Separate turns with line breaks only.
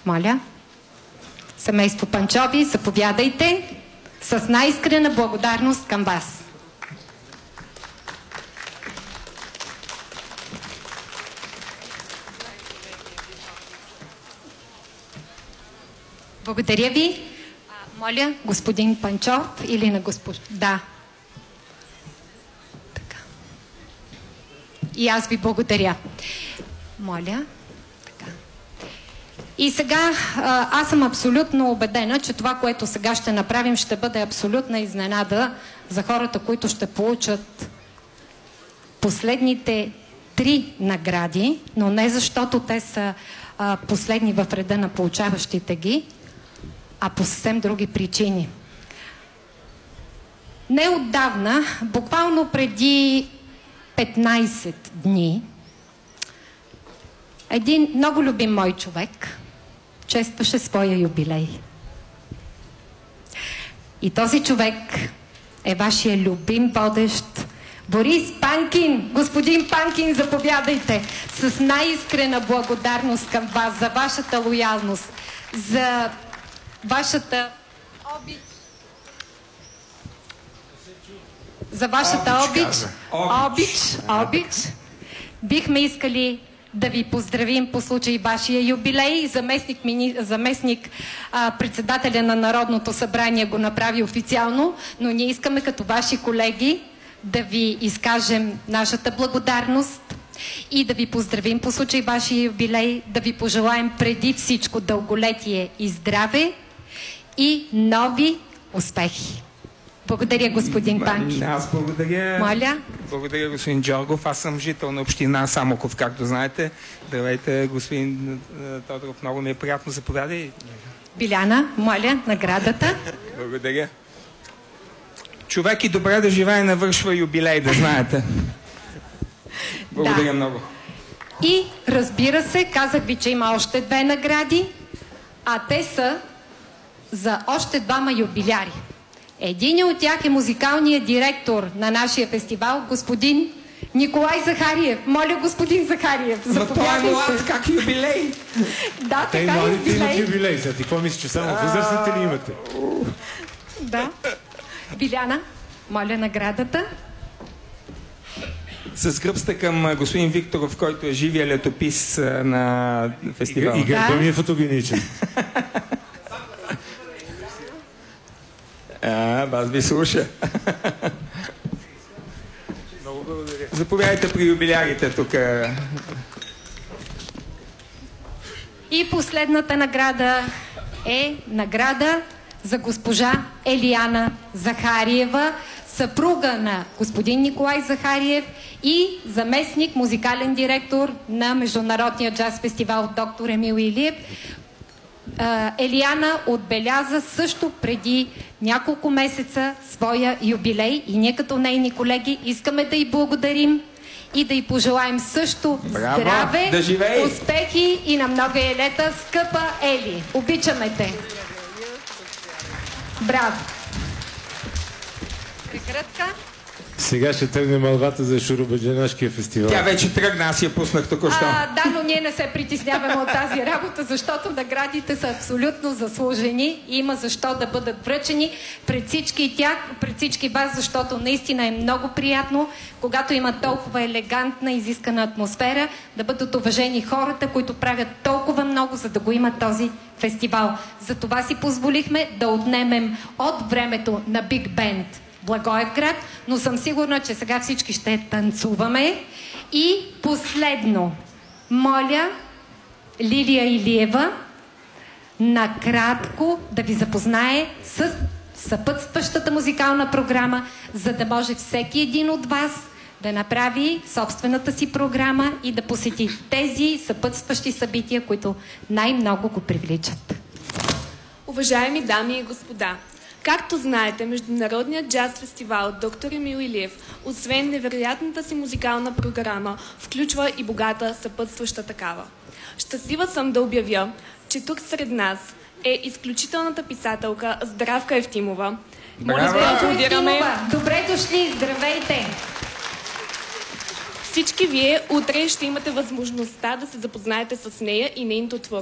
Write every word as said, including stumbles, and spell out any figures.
Моля. Семейство Панчови, заповядайте с най-искрена благодарност към вас. Благодаря ви. А, моля, господин Панчов или на госпожа... Да. Така. И аз ви благодаря. Моля. Така. И сега а, аз съм абсолютно убедена, че това, което сега ще направим, ще бъде абсолютна изненада за хората, които ще получат последните три награди, но не защото те са а, последни в реда на получаващите ги, а по съвсем други причини. Неотдавна, буквално преди петнайсет дни, един много любим мой човек честваше своя юбилей. И този човек е вашия любим водещ Борис Панкин. Господин Панкин, заповядайте с най-искрена благодарност към вас за вашата лоялност, за вашата обич, за вашата обич, обич, обич. Бихме искали да ви поздравим по случай вашия юбилей. Заместник, заместник а, председателя на Народното събрание го направи официално, но ние искаме като ваши колеги да ви изкажем нашата благодарност и да ви поздравим по случай вашия юбилей, да ви пожелаем преди всичко дълголетие и здраве и нови успехи. Благодаря, господин Панкин.
Аз благодаря.
Моля.
Благодаря, господин Джоргов. Аз съм жител на община Самоков, както знаете. Здравейте, господин Тодоров. Много ми е приятно. Заповядай.
Биляна, моля, наградата.
Благодаря. Човек и добре да живее навършва юбилей, да знаете. Благодаря да. Много.
И разбира се, казах ви, че има още две награди, а те са за още двама юбиляри. Един от тях е музикалният директор на нашия фестивал, господин Николай Захариев. Моля, господин Захариев, заповядайте.
Но той е млад, как юбилей?
Да,
те
така е
юбилей. Те имат юбилей. Сега ти какво мислиш, че само възрастните ли имате?
Да. Биляна, моля наградата.
С гръб сте към господин Викторов, който е живия летопис на фестивала.
И, и гърба ми е фотогеничен.
А, аз ви слуша.
Много благодаря.
Заповядайте при юбилярите тук.
И последната награда е награда за госпожа Елиана Захариева, съпруга на господин Николай Захариев и заместник музикален директор на Международния джаз фестивал доктор Емил Илиев. Елиана отбеляза също преди няколко месеца своя юбилей и ние като нейни колеги искаме да й благодарим и да й пожелаем също
Браво,
здраве,
да
успехи и на много елета, скъпа Ели. Обичаме те! Браво! Прекратка.
Сега ще тръгне мълвата за Шуробаджанашкия фестивал.
Тя вече тръгна, аз я пуснах току-що.
Да, но ние не се притесняваме от тази работа, защото наградите са абсолютно заслужени и има защо да бъдат връчени пред всички тях, пред всички вас, защото наистина е много приятно, когато има толкова елегантна, изискана атмосфера, да бъдат уважени хората, които правят толкова много, за да го има този фестивал. За това си позволихме да отнемем от времето на Биг Бенд Благоевград, но съм сигурна, че сега всички ще танцуваме. И последно, моля Лилия Илиева накратко да ви запознае с съпътстващата музикална програма, за да може всеки един от вас да направи собствената си програма и да посети тези съпътстващи събития, които най-много го привличат.
Уважаеми дами и господа, както знаете, Международният джаз фестивал доктор Емил Илиев, освен невероятната си музикална програма, включва и богата съпътстваща такава. Щастлива съм да обявя, че тук сред нас е изключителната писателка Здравка Евтимова.
Моля да я аплодираме. Добре дошли, здравейте!
Всички вие утре ще имате възможността да се запознаете с нея и нейното творчество.